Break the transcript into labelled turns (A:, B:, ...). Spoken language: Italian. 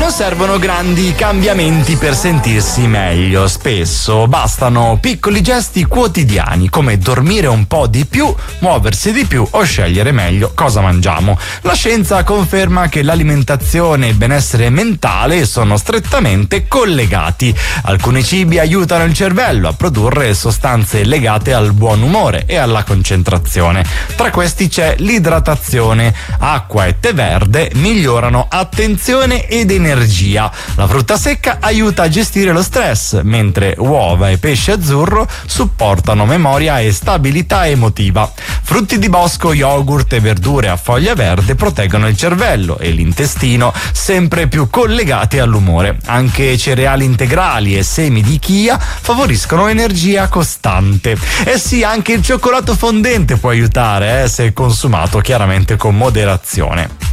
A: Non servono grandi cambiamenti per sentirsi meglio, spesso bastano piccoli gesti quotidiani come dormire un po' di più, muoversi di più o scegliere meglio cosa mangiamo. La scienza conferma che l'alimentazione e il benessere mentale sono strettamente collegati. Alcuni cibi aiutano il cervello a produrre sostanze legate al buon umore e alla concentrazione. Tra questi c'è l'idratazione. Acqua e tè verde migliorano attenzione ed energia. La frutta secca aiuta a gestire lo stress, mentre uova e pesce azzurro supportano memoria e stabilità emotiva. Frutti di bosco, yogurt e verdure a foglia verde proteggono il cervello e l'intestino, sempre più collegati all'umore. Anche cereali integrali e semi di chia favoriscono energia costante. E sì, anche il cioccolato fondente può aiutare, se consumato chiaramente con moderazione.